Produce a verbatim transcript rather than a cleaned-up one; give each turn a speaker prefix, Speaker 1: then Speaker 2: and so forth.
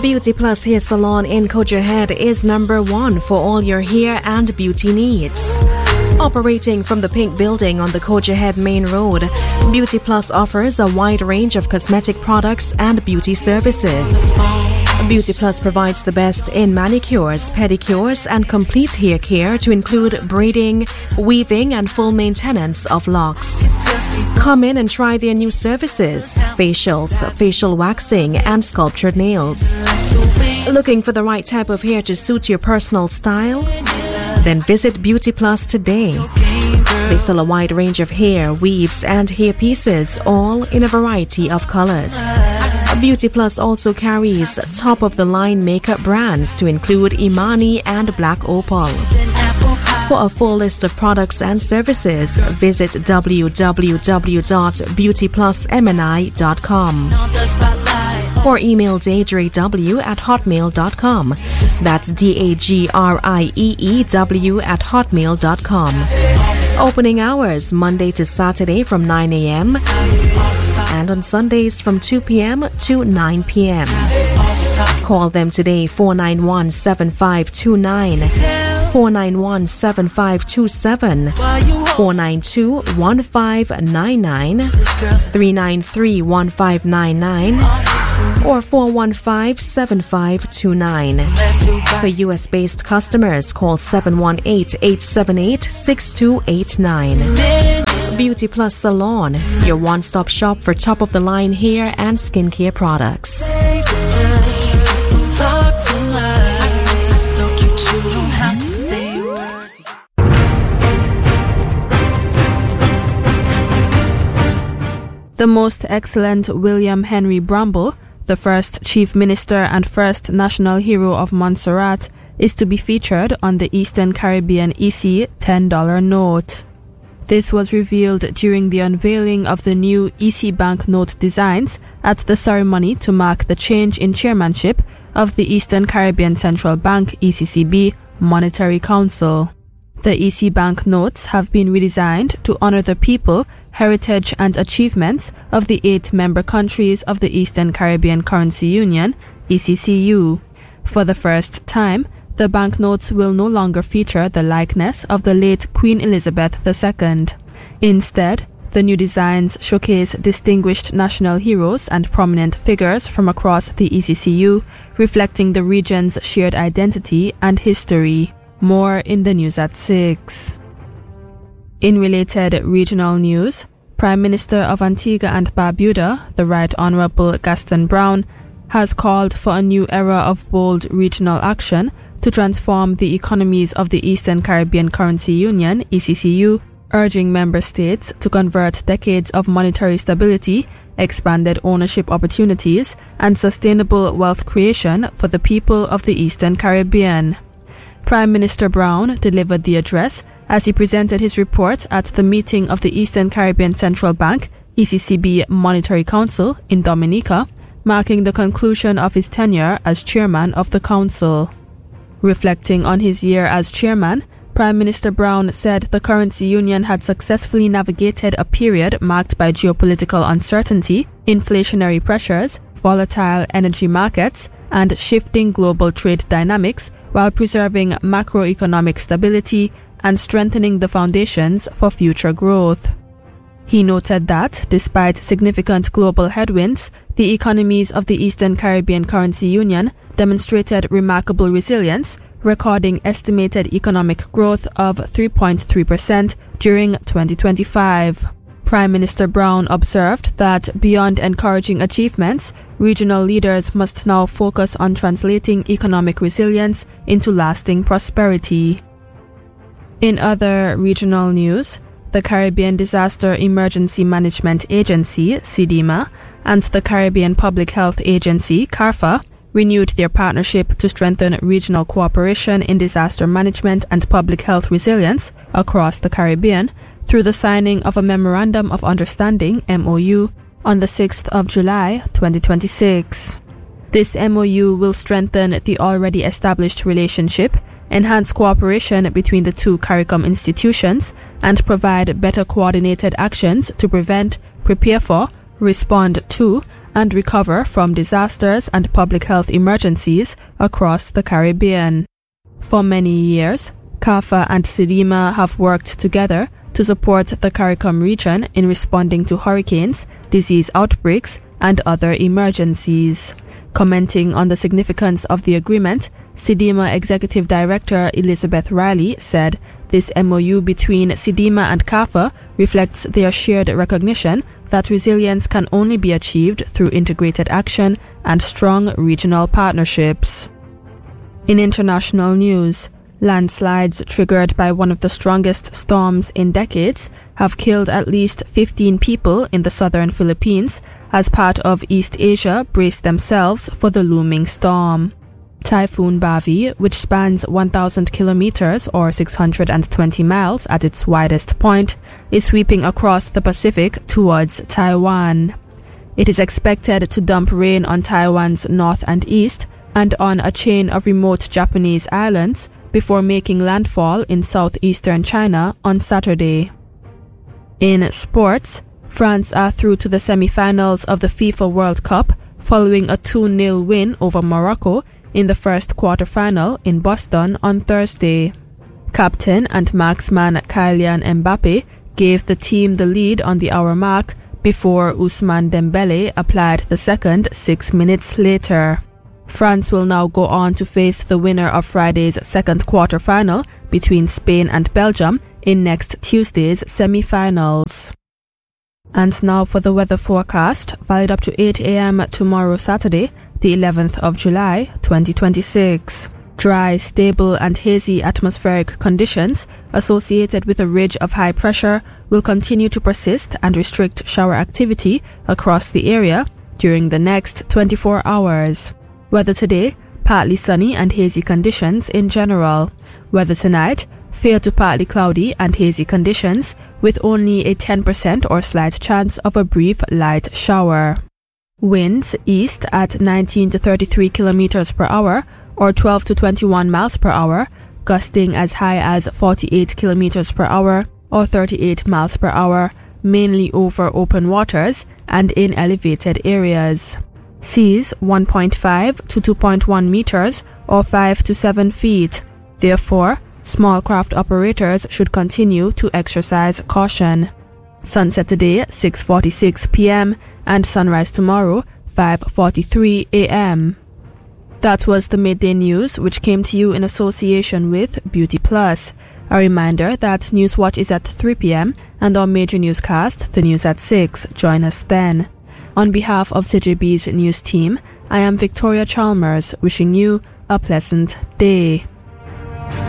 Speaker 1: Beauty Plus Hair Salon in Khojahed is number one for all your hair and beauty needs. Operating from the Pink Building on the Khojahed Main Road, Beauty Plus offers a wide range of cosmetic products and beauty services. Beauty Plus provides the best in manicures, pedicures, and complete hair care to include braiding, weaving, and full maintenance of locks. Come in and try their new services: facials, facial waxing, and sculptured nails. Looking for the right type of hair to suit your personal style? Then visit Beauty Plus today. They sell a wide range of hair, weaves, and hair pieces, all in a variety of colors. Beauty Plus also carries top-of-the-line makeup brands to include Imani and Black Opal. For a full list of products and services, visit w w w dot beauty plus m n i dot com or email dagreew at hotmail dot com. That's D A G R I E E W at hotmail dot com. Opening hours Monday to Saturday from nine a.m. and on Sundays from two p.m. to nine p.m. Call them today, four nine one, seven five two nine, four nine one, seven five two seven, four nine two, one five nine nine, three nine three, one five nine nine, or four one five, seven five two nine. For U S-based customers, call seven one eight, eight seven eight, six two eight nine. Beauty Plus Salon, your one-stop shop for top-of-the-line hair and skincare products.
Speaker 2: The Most Excellent William Henry Bramble, the first Chief Minister and first national hero of Montserrat, is to be featured on the Eastern Caribbean E C ten dollar note. This was revealed during the unveiling of the new E C Bank note designs at the ceremony to mark the change in chairmanship of the Eastern Caribbean Central Bank E C C B Monetary Council. The E C Bank notes have been redesigned to honor the people, heritage and achievements of the eight member countries of the Eastern Caribbean Currency Union, E C C U. For the first time, the banknotes will no longer feature the likeness of the late Queen Elizabeth the Second. Instead, the new designs showcase distinguished national heroes and prominent figures from across the E C C U, reflecting the region's shared identity and history. More in the news at six. In related regional news, Prime Minister of Antigua and Barbuda, the Right Honourable Gaston Brown, has called for a new era of bold regional action to transform the economies of the Eastern Caribbean Currency Union, E C C U, urging member states to convert decades of monetary stability, expanded ownership opportunities, and sustainable wealth creation for the people of the Eastern Caribbean. Prime Minister Brown delivered the address as he presented his report at the meeting of the Eastern Caribbean Central Bank, E C C B Monetary Council in Dominica, marking the conclusion of his tenure as chairman of the council. Reflecting on his year as chairman, Prime Minister Brown said the currency union had successfully navigated a period marked by geopolitical uncertainty, inflationary pressures, volatile energy markets, and shifting global trade dynamics, while preserving macroeconomic stability and strengthening the foundations for future growth. He noted that, despite significant global headwinds, the economies of the Eastern Caribbean Currency Union demonstrated remarkable resilience, recording estimated economic growth of three point three percent during twenty twenty-five. Prime Minister Brown observed that beyond encouraging achievements, regional leaders must now focus on translating economic resilience into lasting prosperity. In other regional news, the Caribbean Disaster Emergency Management Agency, CDEMA, and the Caribbean Public Health Agency, CARPHA, renewed their partnership to strengthen regional cooperation in disaster management and public health resilience across the Caribbean through the signing of a Memorandum of Understanding, M O U, on the sixth of July, twenty twenty-six. This M O U will strengthen the already established relationship, enhance cooperation between the two CARICOM institutions, and provide better coordinated actions to prevent, prepare for, respond to, and recover from disasters and public health emergencies across the Caribbean. For many years, CARFA and CEDEMA have worked together to support the CARICOM region in responding to hurricanes, disease outbreaks, and other emergencies. Commenting on the significance of the agreement, CEDEMA Executive Director Elizabeth Riley said this M O U between CEDEMA and CARFA reflects their shared recognition that resilience can only be achieved through integrated action and strong regional partnerships. In international news, landslides triggered by one of the strongest storms in decades have killed at least fifteen people in the southern Philippines as part of East Asia braced themselves for the looming storm. Typhoon Bavi, which spans one thousand kilometers or six hundred twenty miles at its widest point, is sweeping across the Pacific towards Taiwan. It is expected to dump rain on Taiwan's north and east and on a chain of remote Japanese islands before making landfall in southeastern China on Saturday. In sports, France are through to the semi-finals of the FIFA World Cup following a two nil win over Morocco in the first quarter-final in Boston on Thursday. Captain and marksman Kylian Mbappe gave the team the lead on the hour mark before Ousmane Dembele applied the second six minutes later. France will now go on to face the winner of Friday's second quarter-final between Spain and Belgium in next Tuesday's semi-finals. And now for the weather forecast, valid up to eight a.m. tomorrow Saturday, the eleventh of July, twenty twenty-six. Dry, stable and hazy atmospheric conditions associated with a ridge of high pressure will continue to persist and restrict shower activity across the area during the next twenty-four hours. Weather today, partly sunny and hazy conditions in general. Weather tonight, fair to partly cloudy and hazy conditions with only a ten percent or slight chance of a brief light shower. Winds east at nineteen to thirty-three kilometers per hour or twelve to twenty-one miles per hour, gusting as high as forty-eight kilometers per hour or thirty-eight miles per hour, mainly over open waters and in elevated areas. Seas one point five to two point one meters or five to seven feet. Therefore, small craft operators should continue to exercise caution. Sunset today six forty-six p.m. and sunrise tomorrow five forty-three a.m. That was the midday news, which came to you in association with Beauty Plus. A reminder that Newswatch is at three p.m. and our major newscast, the news at six. Join us then. On behalf of C J B's news team, I am Victoria Chalmers, wishing you a pleasant day.